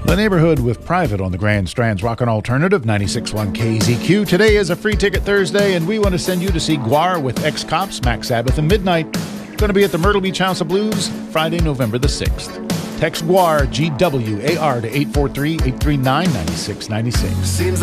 The Neighborhood with Private on the Grand Strand's Rockin' Alternative 96.1 KZQ. Today is a Free Ticket Thursday, and we want to send you to see Gwar with Ex-Cops, Mac Sabbath, and Midnight. Going to be at the Myrtle Beach House of Blues Friday, November the 6th. Text Gwar, G-W-A-R, to 843-839-9696.